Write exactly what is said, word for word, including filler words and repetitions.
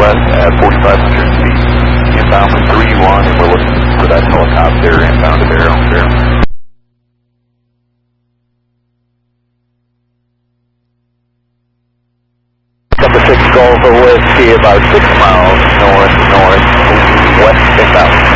Southwest at forty-five hundred feet. Inbound for three one, and we're looking for that helicopter inbound to Barrow. Barrow. Number six Golf for Whiskey, about six miles north, north, west inbound.